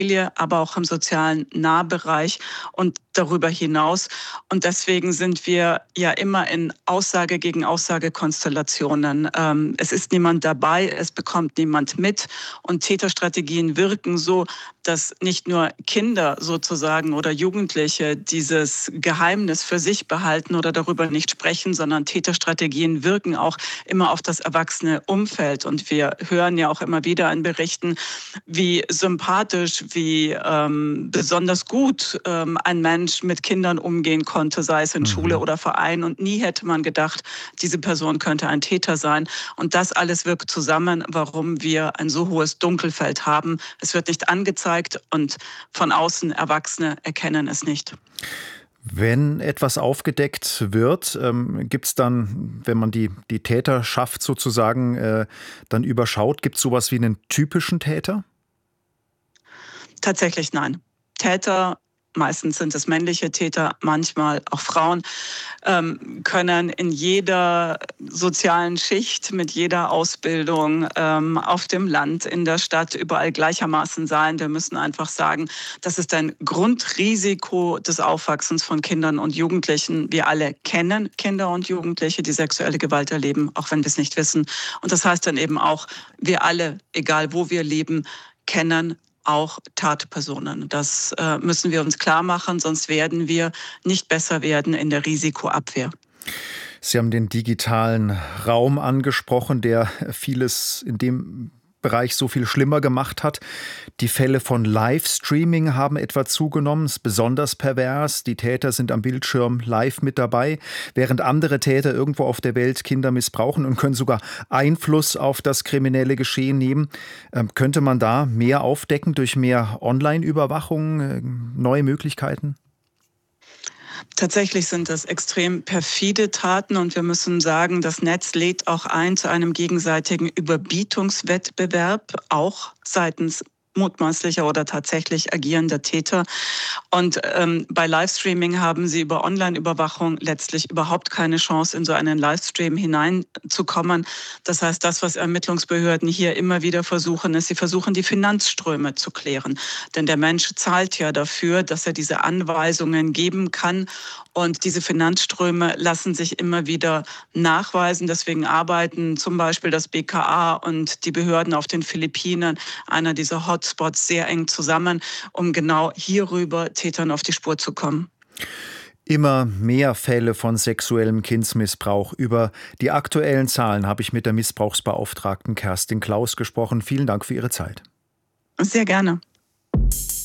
aber auch im sozialen Nahbereich und darüber hinaus. Und deswegen sind wir ja immer in Aussage gegen Aussage-Konstellationen. Es ist niemand dabei, es bekommt niemand mit. Und Täterstrategien wirken so, dass nicht nur Kinder sozusagen oder Jugendliche dieses Geheimnis für sich behalten oder darüber nicht sprechen, sondern Täterstrategien wirken auch immer auf das erwachsene Umfeld. Und wir hören ja auch immer wieder in Berichten, wie sympathisch, wie besonders gut ein Mensch mit Kindern umgehen konnte, sei es in Schule oder Verein. Und nie hätte man gedacht, diese Person könnte ein Täter sein. Und das alles wirkt zusammen, warum wir ein so hohes Dunkelfeld haben. Es wird nicht angezeigt und von außen Erwachsene erkennen es nicht. Wenn etwas aufgedeckt wird, gibt es dann, wenn man die Täterschaft sozusagen dann überschaut, gibt es sowas wie einen typischen Täter? Tatsächlich nein. Täter, meistens sind es männliche Täter, manchmal auch Frauen, können in jeder sozialen Schicht, mit jeder Ausbildung, auf dem Land, in der Stadt, überall gleichermaßen sein. Wir müssen einfach sagen, das ist ein Grundrisiko des Aufwachsens von Kindern und Jugendlichen. Wir alle kennen Kinder und Jugendliche, die sexuelle Gewalt erleben, auch wenn wir es nicht wissen. Und das heißt dann eben auch, wir alle, egal wo wir leben, kennen auch Tatpersonen. Das müssen wir uns klar machen, sonst werden wir nicht besser werden in der Risikoabwehr. Sie haben den digitalen Raum angesprochen, der vieles in dem Bereich so viel schlimmer gemacht hat. Die Fälle von Livestreaming haben etwa zugenommen. Das ist besonders pervers. Die Täter sind am Bildschirm live mit dabei, während andere Täter irgendwo auf der Welt Kinder missbrauchen und können sogar Einfluss auf das kriminelle Geschehen nehmen. Könnte man da mehr aufdecken durch mehr Online-Überwachung, neue Möglichkeiten? Tatsächlich sind das extrem perfide Taten und wir müssen sagen, das Netz lädt auch ein zu einem gegenseitigen Überbietungswettbewerb, auch seitens mutmaßlicher oder tatsächlich agierender Täter. Und bei Livestreaming haben sie über Online-Überwachung letztlich überhaupt keine Chance, in so einen Livestream hineinzukommen. Das heißt, das, was Ermittlungsbehörden hier immer wieder versuchen, ist, sie versuchen, die Finanzströme zu klären. Denn der Mensch zahlt ja dafür, dass er diese Anweisungen geben kann. Und diese Finanzströme lassen sich immer wieder nachweisen. Deswegen arbeiten zum Beispiel das BKA und die Behörden auf den Philippinen, einer dieser Hotspots, sehr eng zusammen, um genau hierüber Tätern auf die Spur zu kommen. Immer mehr Fälle von sexuellem Kindsmissbrauch. Über die aktuellen Zahlen habe ich mit der Missbrauchsbeauftragten Kerstin Klaus gesprochen. Vielen Dank für Ihre Zeit. Sehr gerne.